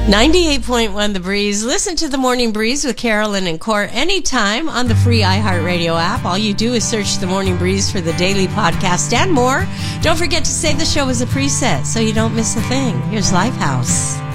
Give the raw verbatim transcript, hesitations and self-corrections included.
ninety-eight point one The Breeze. Listen to The Morning Breeze with Carolyn and Cor anytime on the free iHeartRadio app. All you do is search The Morning Breeze for the daily podcast and more. Don't forget to save the show as a preset so you don't miss a thing. Here's Lifehouse.